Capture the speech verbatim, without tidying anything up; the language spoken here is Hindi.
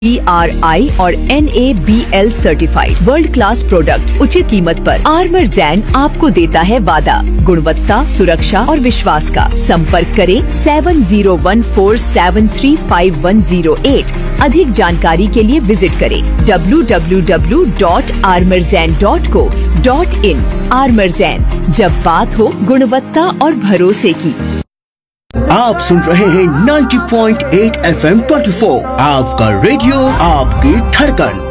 बी आर आई और N A B L certified world class products उचित कीमत पर आर्मर जैन आपको देता है वादा, गुणवत्ता, सुरक्षा और विश्वास का। संपर्क करें seven zero one four seven three five one zero eight. अधिक जानकारी के लिए विजिट करें W W W dot armour Jain dot co dot in. Armour Jain, जब बात हो गुणवत्ता और भरोसे की। आप सुन रहे हैं ninety point eight F M twenty four, आपका रेडियो, आपकी धड़कन।